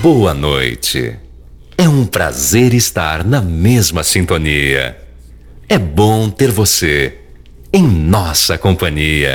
boa noite. É um prazer estar na mesma sintonia. É bom ter você em nossa companhia.